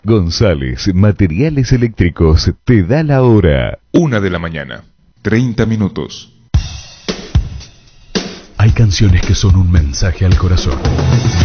González Materiales Eléctricos te da la hora. 1:30 a.m. Hay canciones que son un mensaje al corazón.